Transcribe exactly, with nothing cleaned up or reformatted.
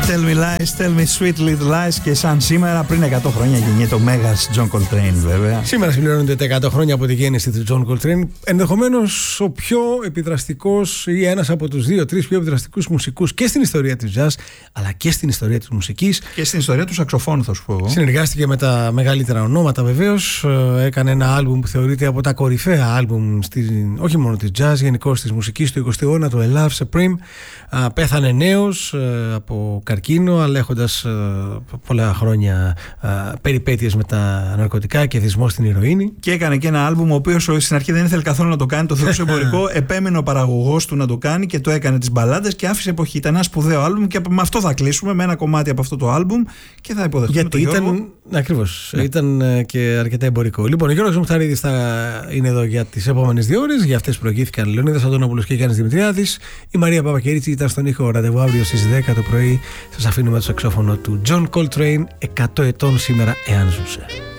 Tell me lies, tell me sweet little lies. Και σαν σήμερα, πριν εκατό χρόνια, γεννιέται ο Μέγας John Coltrane, βέβαια. Σήμερα συμπληρώνονται τα εκατό χρόνια από τη γέννηση του John Coltrane. Ενδεχομένως ο πιο επιδραστικός ή ένας από τους δύο-τρεις πιο επιδραστικούς μουσικούς και στην ιστορία της jazz, αλλά και στην ιστορία της μουσικής. Και στην ιστορία του σαξοφώνου, θα σου πω εγώ. Συνεργάστηκε με τα μεγαλύτερα ονόματα, βεβαίως. Έκανε ένα άλμπουμ που θεωρείται από τα κορυφαία άλμπουμ, στην, όχι μόνο της jazz, γενικώς της μουσικής του εικοστού αιώνα, το A Love Supreme. Πέθανε νέος από καρκίνο, αλλά έχοντας πολλά χρόνια περιπέτειες με τα ναρκωτικά και εθισμό στην ηρωίνη. Και έκανε και ένα άλμπουμ, ο οποίος στην αρχή δεν ήθελε καθόλου να το κάνει, το θεωρούσε εμπορικό. Επέμενε ο παραγωγός του να το κάνει και το έκανε τις μπαλάντες και άφησε εποχή. Ήταν ένα σπουδαίο άλμπουμ και με αυτό θα κλείσουμε, με ένα κομμάτι από αυτό το άλμπουμ και θα υποδεχτούμε γιατί τον ήταν, Γιώργο. Ακριβώς, ναι. Ήταν και αρκετά εμπορικό. Λοιπόν, ο Γιώργος Μουχταρίδης θα είναι εδώ για τις επόμενες δύο ώρες. Για αυτές προηγήθηκαν Λεωνίδας Αντώνοπουλος και Γιάννης Δημητριάδης. Η Μαρία Παπακερίτσι ήταν στον ήχο. Ραντεβού αύριο στις δέκα το πρωί. Σας αφήνουμε το σαξόφωνο του John Coltrane, εκατό ετών σήμερα, εάν ζούσε.